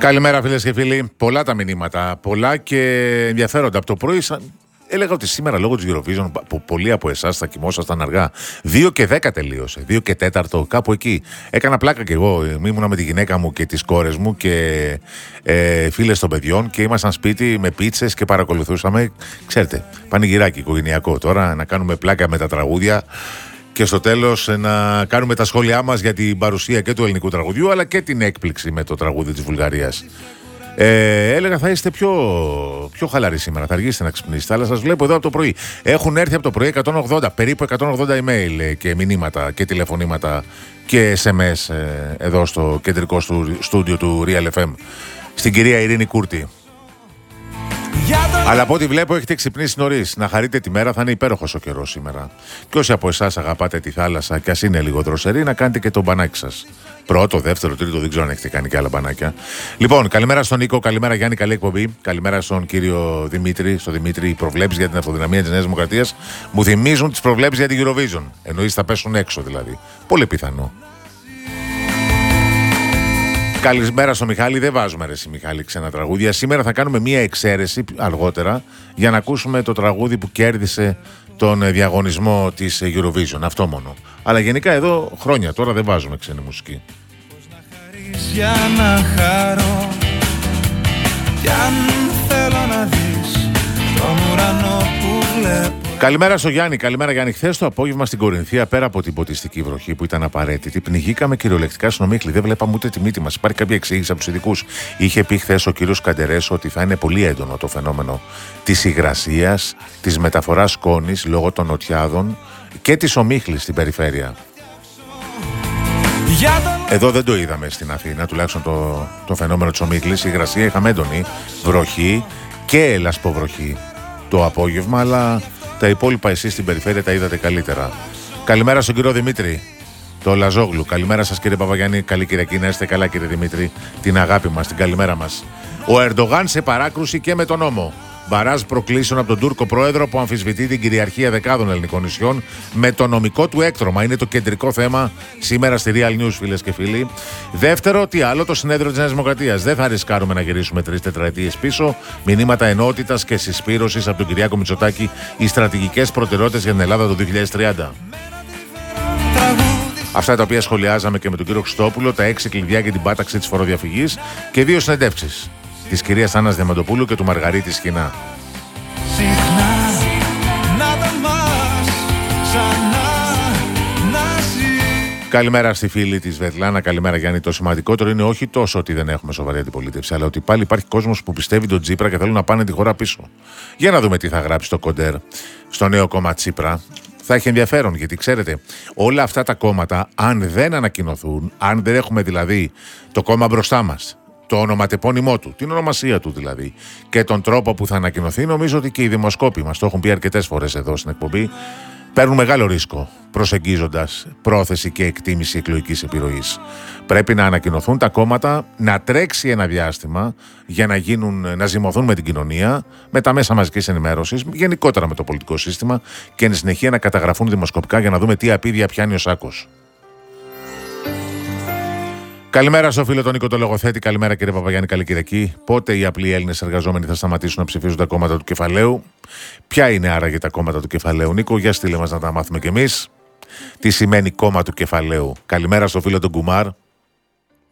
Καλημέρα φίλες και φίλοι. Πολλά τα μηνύματα, πολλά και ενδιαφέροντα. Από το πρωί έλεγα ότι σήμερα λόγω της Eurovision που πολλοί από εσάς θα κοιμόσασταν αργά. 2 και 10 τελείωσε, 2 και 4, κάπου εκεί. Έκανα πλάκα κι εγώ. Ήμουνα με τη γυναίκα μου και τις κόρες μου και φίλες των παιδιών και ήμασταν σπίτι με πίτσες και παρακολουθούσαμε. Ξέρετε, πανηγυράκι οικογενειακό τώρα, να κάνουμε πλάκα με τα τραγούδια. Και στο τέλος να κάνουμε τα σχόλιά μας για την παρουσία και του ελληνικού τραγουδιού αλλά και την έκπληξη με το τραγούδι της Βουλγαρίας. Έλεγα θα είστε πιο χαλαροί σήμερα, θα αργήσετε να ξυπνήσετε, αλλά σας βλέπω εδώ από το πρωί. Έχουν έρθει από το πρωί 180, περίπου 180 email και μηνύματα και τηλεφωνήματα και SMS εδώ στο κεντρικό στούντιο του Real FM, στην κυρία Ειρήνη Κούρτη. Αλλά από ό,τι βλέπω έχετε ξυπνήσει νωρίς. Να χαρείτε τη μέρα, θα είναι υπέροχος ο καιρός σήμερα. Και όσοι από εσάς αγαπάτε τη θάλασσα και ας είναι λίγο δροσερή, να κάνετε και το μπανάκι σας. Πρώτο, δεύτερο, τρίτο, δεν ξέρω αν έχετε κάνει και άλλα μπανάκια. Λοιπόν, καλημέρα στον Νίκο, καλημέρα Γιάννη, καλή εκπομπή. Καλημέρα στον κύριο Δημήτρη. Στο Δημήτρη, οι προβλέψεις για την αυτοδυναμία της Νέας Δημοκρατίας μου θυμίζουν τις προβλέψεις για την Eurovision. Εννοείς θα πέσουν έξω δηλαδή. Πολύ πιθανό. Καλησπέρα στο Μιχάλη. Δεν βάζουμε ρε Μιχάλη ξένα τραγούδια. Σήμερα θα κάνουμε μία εξαίρεση αργότερα για να ακούσουμε το τραγούδι που κέρδισε τον διαγωνισμό της Eurovision. Αυτό μόνο. Αλλά γενικά εδώ χρόνια τώρα δεν βάζουμε ξένη μουσική. Για να χαρώ κι αν θέλω να δεις τον ουρανό που βλέπω. Καλημέρα στο Γιάννη, καλημέρα Γιάννη. Χθες το απόγευμα στην Κορινθία, πέρα από την ποτιστική βροχή που ήταν απαραίτητη, πνιγήκαμε κυριολεκτικά στον Ομίχλη. Δεν βλέπαμε ούτε τη μύτη μας. Υπάρχει κάποια εξήγηση από τους ειδικούς. Είχε πει χθες ο κύριος Καντερές ότι θα είναι πολύ έντονο το φαινόμενο της υγρασίας, της μεταφοράς σκόνης λόγω των νοτιάδων και της ομίχλης στην περιφέρεια. Εδώ δεν το είδαμε στην Αθήνα, τουλάχιστον το φαινόμενο της ομίχλης. Η υγρασία είχαμε έντονη βροχή και λασποβροχή το απόγευμα, αλλά τα υπόλοιπα εσείς στην περιφέρεια τα είδατε καλύτερα. Καλημέρα στον κύριο Δημήτρη, το Λαζόγλου. Καλημέρα σας κύριε Παπαγιάννη. Καλή Κυριακή, να είστε καλά κύριε Δημήτρη. Την αγάπη μας, την καλημέρα μας. Ο Ερντογάν σε παράκρουση και με τον νόμο. Μπαράζ προκλήσεων από τον Τούρκο πρόεδρο που αμφισβητεί την κυριαρχία δεκάδων ελληνικών νησιών με το νομικό του έκτρωμα. Είναι το κεντρικό θέμα σήμερα στη Real News, φίλες και φίλοι. Δεύτερο, τι άλλο, το συνέδριο της Νέας Δημοκρατίας. Δεν θα ρισκάρουμε να γυρίσουμε 3 τετραετίες πίσω. Μηνύματα ενότητας και συσπήρωσης από τον Κυριάκο Μητσοτάκη. Οι στρατηγικές προτεραιότητες για την Ελλάδα το 2030. Αυτά τα οποία σχολιάζαμε και με τον κύριο Χριστόπουλο, τα 6 κλειδιά για την πάταξη της φοροδιαφυγής και 2 συνεντεύξεις της κυρίας Άννας Διαμαντοπούλου και του Μαργαρίτη Σκηνά. Καλημέρα στη φίλη της Βετλάνα, καλημέρα Γιάννη. Το σημαντικότερο είναι όχι τόσο ότι δεν έχουμε σοβαρή αντιπολίτευση, αλλά ότι πάλι υπάρχει κόσμος που πιστεύει τον Τσίπρα και θέλουν να πάνε τη χώρα πίσω. Για να δούμε τι θα γράψει το Κοντέρ στο νέο κόμμα Τσίπρα. Θα έχει ενδιαφέρον, γιατί ξέρετε, όλα αυτά τα κόμματα, αν δεν ανακοινωθούν, αν δεν έχουμε δηλαδή το κόμμα μπροστά μας, το ονοματεπώνυμό του, την ονομασία του δηλαδή, και τον τρόπο που θα ανακοινωθεί, νομίζω ότι και οι δημοσκόποι μας το έχουν πει αρκετές φορές εδώ στην εκπομπή, παίρνουν μεγάλο ρίσκο προσεγγίζοντας πρόθεση και εκτίμηση εκλογικής επιρροής. Πρέπει να ανακοινωθούν τα κόμματα, να τρέξει ένα διάστημα για να ζυμωθούν με την κοινωνία, με τα μέσα μαζικής ενημέρωσης, γενικότερα με το πολιτικό σύστημα και εν συνεχεία να καταγραφούν δημοσκοπικά για να δούμε τι απίδεια πιάνει ο Σάκος. Καλημέρα στο φίλο τον Νίκο το Λογοθέτη. Καλημέρα κύριε Παπαγιάννη, καλή Κυριακή. Πότε οι απλοί Έλληνες εργαζόμενοι θα σταματήσουν να ψηφίζουν τα κόμματα του κεφαλαίου? Ποια είναι άραγε τα κόμματα του κεφαλαίου, Νίκο? Για στείλε μας να τα μάθουμε κι εμείς. Τι σημαίνει κόμμα του κεφαλαίου? Καλημέρα στο φίλο τον Κουμάρ.